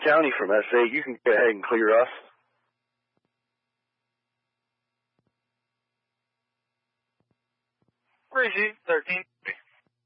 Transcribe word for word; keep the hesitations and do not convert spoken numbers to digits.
County from S eight. You can go ahead and clear us. Where is you? thirteen.